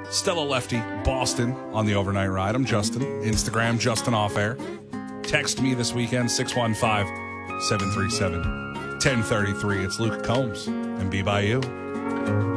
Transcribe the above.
Stella Lefty, Boston on the overnight ride. I'm Justin. Instagram, Justin Off Air. Text me this weekend, 615-737-1033. It's Luke Combs and Be By You.